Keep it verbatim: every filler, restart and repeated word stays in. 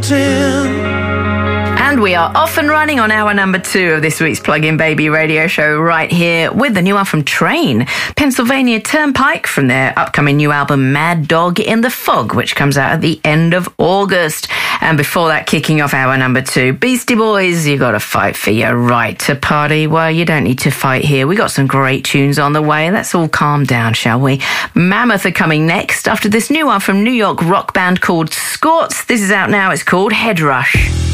pretend. And we are off and running on hour number two of this week's Plug-in Baby radio show right here with the new one from Train, Pennsylvania Turnpike, from their upcoming new album Mad Dog in the Fog, which comes out at the end of August. And before that, kicking off hour number two, Beastie Boys, You Gotta Fight for Your Right to Party. Well, you don't need to fight here. We got some great tunes on the way. Let's all calm down, shall we? Mammoth are coming next after this new one from New York rock band called Scorts. This is out now. It's called Head Rush.